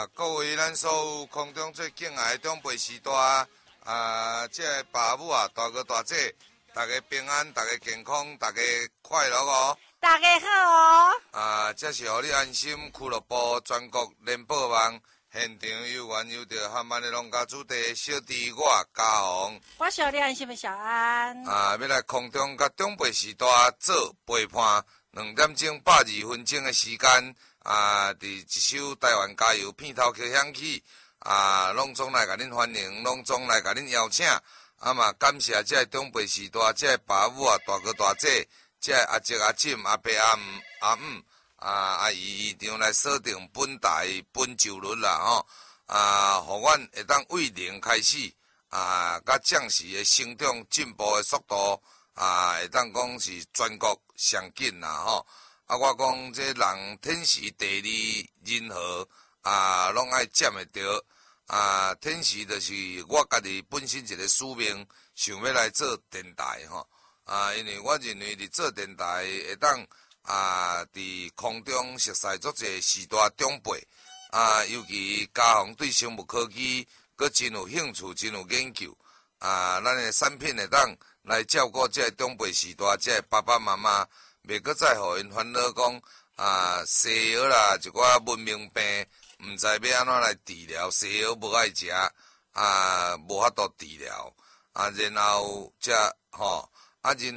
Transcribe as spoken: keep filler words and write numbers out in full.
各位咱所有空中最敬爱的长辈时代啊，这个爸母啊，大哥大姐，大家平安，大家健康，大家快乐哦！ 大家好哦！ 啊，这是互你安心俱乐部全国联播网现场有缘有着含万的农家主题小弟我嘉宏， 我是你安心的小安啊，要来空中甲长辈时代做陪伴，两点钟百二分钟的时间。啊！伫一首台湾加油片头曲响起，啊，拢总来甲恁欢迎，拢总来甲恁邀请。啊嘛，感谢这长辈时代，这爸母啊、大哥大姐，这阿叔阿婶、阿伯阿姆阿姆啊、阿姨姨丈来锁定本台本周日啦吼。啊，互阮会当为零开始，啊，甲将士的成长进步的速度，啊，会当讲是全国上紧啦吼。啊，我讲这人天时地利人和啊，拢爱占会着啊。天时就是我家己本身一个使命，想要来做电台吼啊，因为我认为伫做电台会当啊，伫空中熟悉足侪时代长辈啊，尤其嘉宏对生物科技佫真有兴趣，真有研究啊，咱的产品会当来照顾这长辈时代，这爸爸妈妈。袂阁再互因烦恼讲啊，西药啦，一寡文明病，毋知要安怎来治疗，西药无爱食啊，无法度治疗啊，然后则吼啊，然